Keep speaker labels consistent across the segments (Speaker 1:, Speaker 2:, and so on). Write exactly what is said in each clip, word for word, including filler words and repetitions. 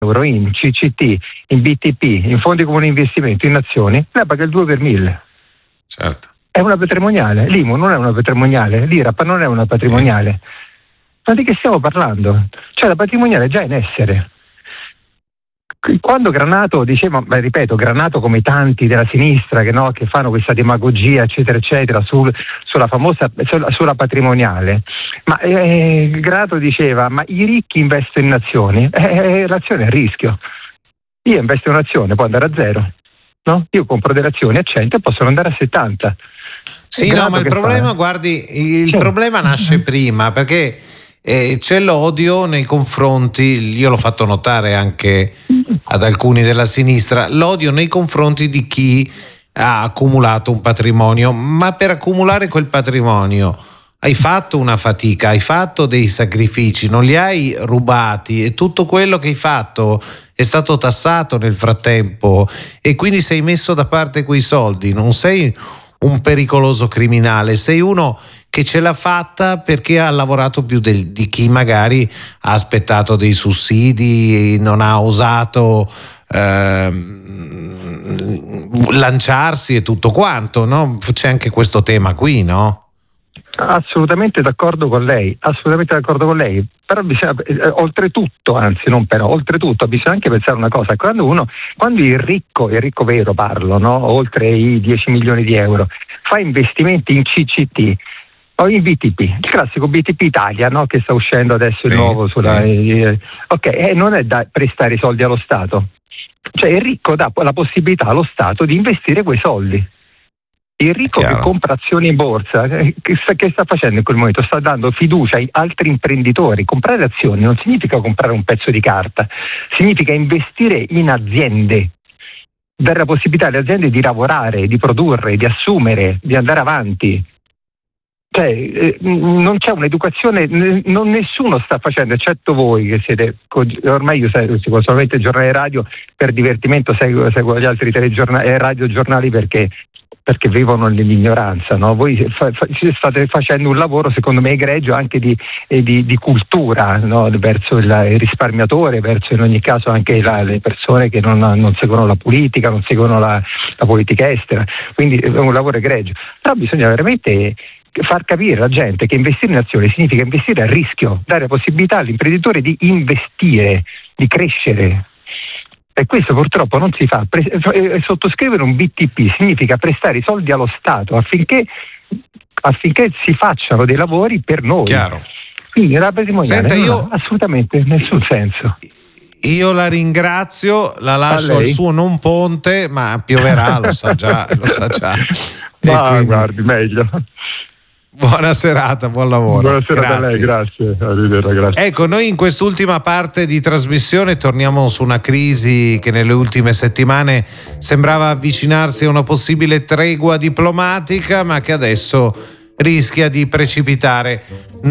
Speaker 1: euro in C C T, in B T P, in fondi comuni di investimento, in azioni, lei paga il due per mille.
Speaker 2: Certo.
Speaker 1: È una patrimoniale, l'I M U non è una patrimoniale, l'I R A P non è una patrimoniale. Ma di che stiamo parlando? Cioè la patrimoniale è già in essere. Quando Granato diceva, beh, ripeto, Granato come tanti della sinistra che, no, che fanno questa demagogia eccetera eccetera sul, sulla famosa sulla, sulla patrimoniale, ma eh, Granato diceva ma i ricchi investono in azioni, eh, l'azione è a rischio, io investo in un'azione può andare a zero, no? Io compro delle azioni a cento e possono andare a settanta.
Speaker 2: Sì, no, ma il problema, fa? guardi, il cioè, problema nasce prima perché Eh, c'è l'odio nei confronti, io l'ho fatto notare anche ad alcuni della sinistra, l'odio nei confronti di chi ha accumulato un patrimonio, ma per accumulare quel patrimonio hai fatto una fatica, hai fatto dei sacrifici, non li hai rubati e tutto quello che hai fatto è stato tassato nel frattempo e quindi sei messo da parte quei soldi, non sei un pericoloso criminale, sei uno che ce l'ha fatta perché ha lavorato più del, di chi magari ha aspettato dei sussidi, non ha osato eh, lanciarsi e tutto quanto, no? C'è anche questo tema qui, no?
Speaker 1: Assolutamente d'accordo con lei, assolutamente d'accordo con lei, però bisogna, eh, oltretutto, anzi non però, oltretutto bisogna anche pensare una cosa, quando uno, quando il ricco, il ricco vero parlo, no? Oltre i dieci milioni di euro, fa investimenti in C C T, o in B T P, il classico B T P Italia, no? Che sta uscendo adesso
Speaker 2: sì,
Speaker 1: il nuovo sulla,
Speaker 2: sì.
Speaker 1: eh, ok, e non è da prestare i soldi allo Stato, cioè il ricco dà la possibilità allo Stato di investire quei soldi. Il ricco che compra azioni in borsa, che sta, che sta facendo in quel momento? Sta dando fiducia ai altri imprenditori. Comprare azioni non significa comprare un pezzo di carta, significa investire in aziende, dare la possibilità alle aziende di lavorare, di produrre, di assumere, di andare avanti. Cioè, eh, non c'è un'educazione, n- non nessuno sta facendo, eccetto voi che siete, ormai io seguo solamente giornali radio per divertimento, seguo, seguo gli altri telegiornali e radiogiornali perché perché vivono nell'ignoranza, no? Voi fa, fa, state facendo un lavoro secondo me egregio anche di, eh, di, di cultura, no? Verso il, il risparmiatore, verso in ogni caso anche la, le persone che non, non seguono la politica, non seguono la, la politica estera, quindi è un lavoro egregio, però bisogna veramente far capire alla gente che investire in azioni significa investire a rischio, dare la possibilità all'imprenditore di investire, di crescere. E questo purtroppo non si fa. Pre- sottoscrivere un B T P significa prestare i soldi allo Stato affinché, affinché si facciano dei lavori per noi.
Speaker 2: Chiaro.
Speaker 1: Quindi la patrimoniale
Speaker 2: Senta,
Speaker 1: non
Speaker 2: io...
Speaker 1: ha assolutamente nessun senso.
Speaker 2: Io la ringrazio, la lascio al suo non ponte, ma pioverà, lo sa già, lo sa già.
Speaker 1: Ma
Speaker 2: quindi...
Speaker 1: guardi, meglio.
Speaker 2: Buona serata, buon lavoro.
Speaker 1: Buona serata a lei, grazie. Arrivederci, grazie.
Speaker 2: Ecco, noi in quest'ultima parte di trasmissione torniamo su una crisi che nelle ultime settimane sembrava avvicinarsi a una possibile tregua diplomatica, ma che adesso rischia di precipitare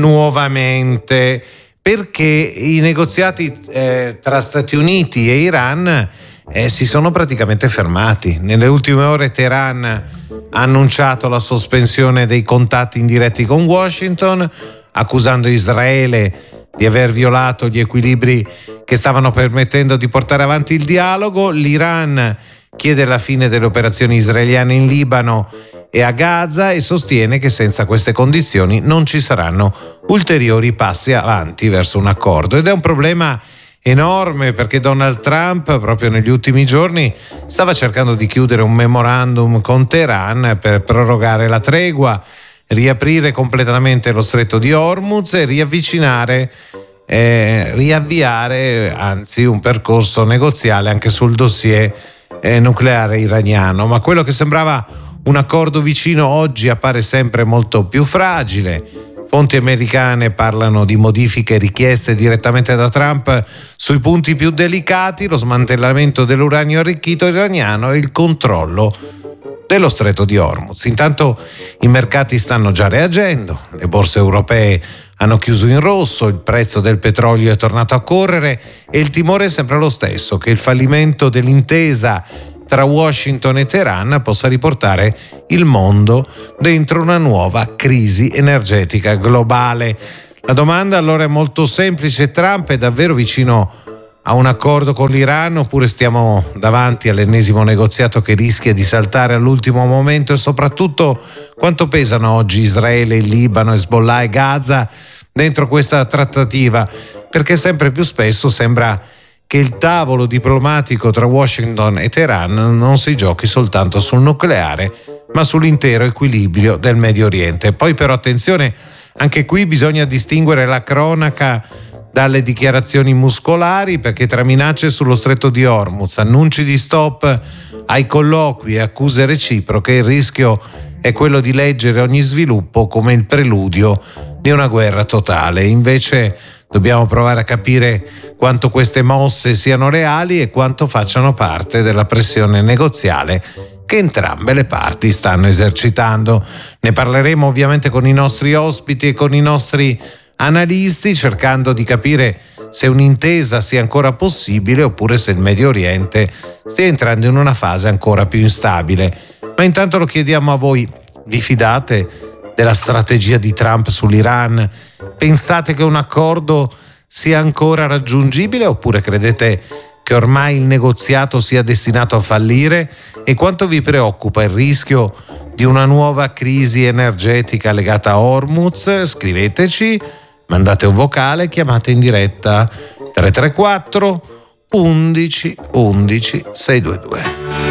Speaker 2: nuovamente, perché i negoziati eh, tra Stati Uniti e Iran Eh, si sono praticamente fermati. Nelle ultime ore Teheran ha annunciato la sospensione dei contatti indiretti con Washington, accusando Israele di aver violato gli equilibri che stavano permettendo di portare avanti il dialogo. L'Iran chiede la fine delle operazioni israeliane in Libano e a Gaza e sostiene che senza queste condizioni non ci saranno ulteriori passi avanti verso un accordo. Ed è un problema enorme, perché Donald Trump proprio negli ultimi giorni stava cercando di chiudere un memorandum con Teheran per prorogare la tregua, riaprire completamente lo stretto di Hormuz e riavvicinare eh, riavviare anzi un percorso negoziale anche sul dossier eh, nucleare iraniano. Ma quello che sembrava un accordo vicino oggi appare sempre molto più fragile. Fonti americane parlano di modifiche richieste direttamente da Trump sui punti più delicati, lo smantellamento dell'uranio arricchito iraniano e il controllo dello stretto di Hormuz. Intanto i mercati stanno già reagendo, le borse europee hanno chiuso in rosso, il prezzo del petrolio è tornato a correre e il timore è sempre lo stesso, che il fallimento dell'intesa tra Washington e Teheran possa riportare il mondo dentro una nuova crisi energetica globale. La domanda allora è molto semplice: Trump è davvero vicino a un accordo con l'Iran oppure stiamo davanti all'ennesimo negoziato che rischia di saltare all'ultimo momento? E soprattutto quanto pesano oggi Israele, il Libano, Hezbollah e Gaza dentro questa trattativa? Perché sempre più spesso sembra che il tavolo diplomatico tra Washington e Teheran non si giochi soltanto sul nucleare, ma sull'intero equilibrio del Medio Oriente. Poi però attenzione, anche qui bisogna distinguere la cronaca dalle dichiarazioni muscolari, perché tra minacce sullo stretto di Hormuz, annunci di stop ai colloqui e accuse reciproche, il rischio è quello di leggere ogni sviluppo come il preludio di una guerra totale. Invece dobbiamo provare a capire quanto queste mosse siano reali e quanto facciano parte della pressione negoziale che entrambe le parti stanno esercitando. Ne parleremo ovviamente con i nostri ospiti e con i nostri analisti, cercando di capire se un'intesa sia ancora possibile oppure se il Medio Oriente stia entrando in una fase ancora più instabile. Ma intanto lo chiediamo a voi: vi fidate della strategia di Trump sull'Iran? Pensate che un accordo sia ancora raggiungibile oppure credete che ormai il negoziato sia destinato a fallire? E quanto vi preoccupa il rischio di una nuova crisi energetica legata a Hormuz? Scriveteci, mandate un vocale, chiamate in diretta tre tre quattro undici undici sei due due.